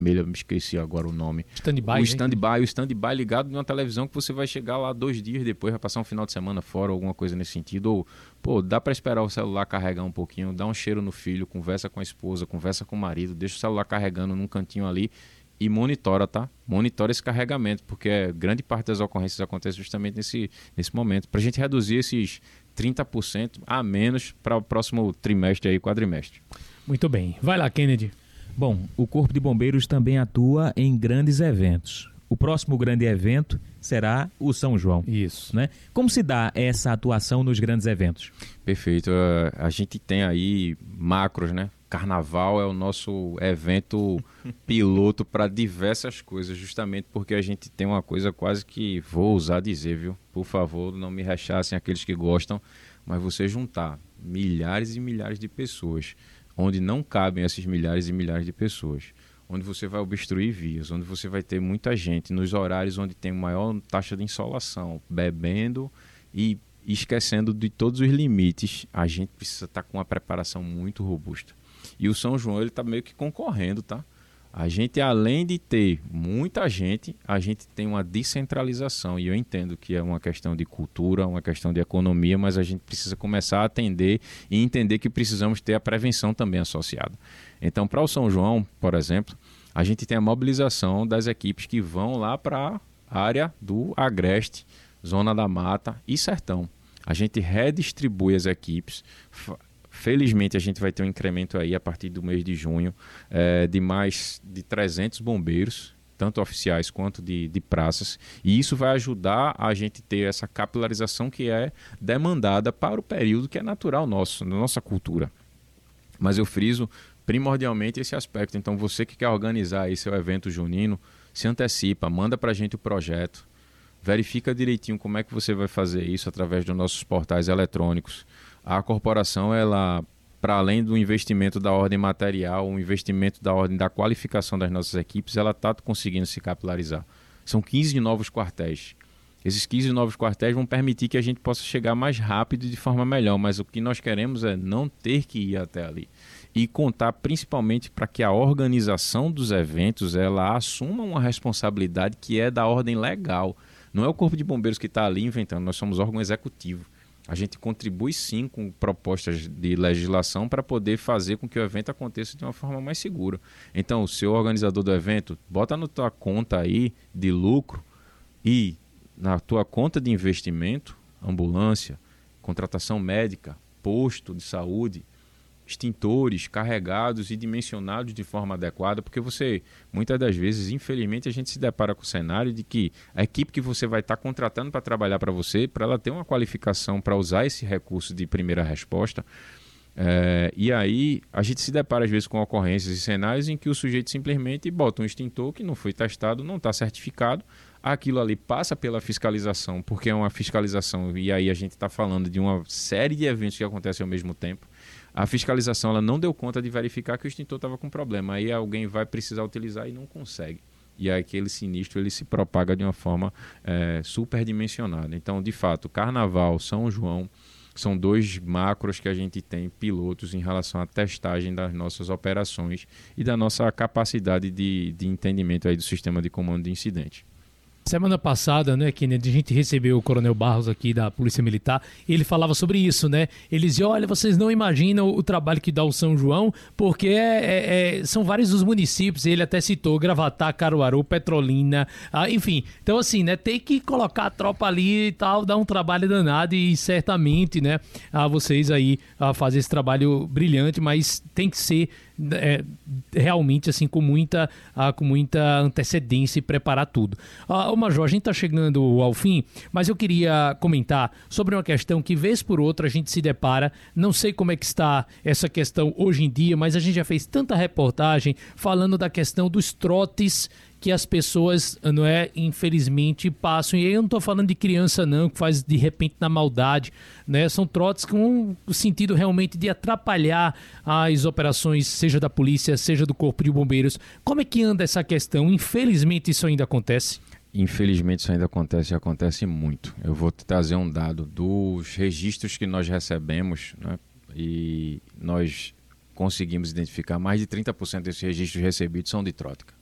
eu me esqueci agora o nome. Stand-by, o stand-by ligado numa televisão que você vai chegar lá 2 dias depois, vai passar um final de semana fora, alguma coisa nesse sentido. Ou, pô, dá para esperar o celular carregar um pouquinho, dá um cheiro no filho, conversa com a esposa, conversa com o marido, deixa o celular carregando num cantinho ali e monitora, tá? Monitora esse carregamento, porque grande parte das ocorrências acontece justamente nesse momento, para a gente reduzir esses 30% a menos para o próximo trimestre aí, quadrimestre. Muito bem. Vai lá, Kennedy. Bom, o Corpo de Bombeiros também atua em grandes eventos. O próximo grande evento será o São João. Isso. Né? Como se dá essa atuação nos grandes eventos? Perfeito. A gente tem aí macros, né? Carnaval é o nosso evento piloto para diversas coisas, justamente porque a gente tem uma coisa quase que, vou ousar dizer, viu? Por favor, não me rechassem aqueles que gostam, mas você juntar milhares e milhares de pessoas, onde não cabem esses milhares e milhares de pessoas, onde você vai obstruir vias, onde você vai ter muita gente, nos horários onde tem maior taxa de insolação, bebendo e esquecendo de todos os limites, a gente precisa estar com uma preparação muito robusta. E o São João, ele está meio que concorrendo, tá? A gente, além de ter muita gente, a gente tem uma descentralização. E eu entendo que é uma questão de cultura, uma questão de economia, mas a gente precisa começar a atender e entender que precisamos ter a prevenção também associada. Então, para o São João, por exemplo, a gente tem a mobilização das equipes que vão lá para a área do Agreste, Zona da Mata e Sertão. A gente redistribui as equipes. Felizmente a gente vai ter um incremento aí a partir do mês de junho de mais de 300 bombeiros, tanto oficiais quanto de praças, e isso vai ajudar a gente ter essa capilarização que é demandada para o período que é natural nosso, na nossa cultura. Mas eu friso primordialmente esse aspecto. Então você que quer organizar aí seu evento junino, se antecipa, manda para a gente o projeto, verifica direitinho como é que você vai fazer isso através dos nossos portais eletrônicos. A corporação, ela, para além do investimento da ordem material, o investimento da ordem da qualificação das nossas equipes, ela está conseguindo se capilarizar. São 15 novos quartéis. Esses 15 novos quartéis vão permitir que a gente possa chegar mais rápido e de forma melhor, mas o que nós queremos é não ter que ir até ali. E contar principalmente para que a organização dos eventos ela assuma uma responsabilidade que é da ordem legal. Não é o Corpo de Bombeiros que está ali inventando, nós somos órgão executivo. A gente contribui sim com propostas de legislação para poder fazer com que o evento aconteça de uma forma mais segura. Então, o seu organizador do evento, bota na tua conta aí de lucro e na tua conta de investimento, ambulância, contratação médica, posto de saúde, extintores carregados e dimensionados de forma adequada, porque você, muitas das vezes, infelizmente, a gente se depara com o cenário de que a equipe que você vai estar contratando para trabalhar para você, para ela ter uma qualificação para usar esse recurso de primeira resposta, e aí a gente se depara às vezes com ocorrências e cenários em que o sujeito simplesmente bota um extintor que não foi testado, não está certificado, aquilo ali passa pela fiscalização, porque é uma fiscalização, e aí a gente está falando de uma série de eventos que acontecem ao mesmo tempo. A fiscalização ela não deu conta de verificar que o extintor estava com problema. Aí alguém vai precisar utilizar e não consegue. E aí aquele sinistro ele se propaga de uma forma superdimensionada. Então, de fato, Carnaval, São João, são 2 macros que a gente tem pilotos em relação à testagem das nossas operações e da nossa capacidade de entendimento aí do sistema de comando de incidente. Semana passada, né, Kennedy, a gente recebeu o Coronel Barros aqui da Polícia Militar e ele falava sobre isso, né? Ele dizia, olha, vocês não imaginam o trabalho que dá o São João, porque são vários os municípios, ele até citou Gravatá, Caruaru, Petrolina, enfim. Então, assim, né, tem que colocar a tropa ali e tal, dar um trabalho danado e certamente, né, vocês aí fazem esse trabalho brilhante, mas tem que ser realmente assim com muita antecedência e preparar tudo. Major, a gente está chegando ao fim, mas eu queria comentar sobre uma questão que vez por outra a gente se depara, não sei como é que está essa questão hoje em dia, mas a gente já fez tanta reportagem falando da questão dos trotes que as pessoas, não é, infelizmente passam, e aí eu não estou falando de criança não, que faz de repente na maldade, né? São trotes com o sentido realmente de atrapalhar as operações, seja da polícia, seja do Corpo de Bombeiros. Como é que anda essa questão? Infelizmente isso ainda acontece? Infelizmente isso ainda acontece e acontece muito. Eu vou te trazer um dado dos registros que nós recebemos, né? E nós conseguimos identificar mais de 30% desses registros recebidos são de trótica.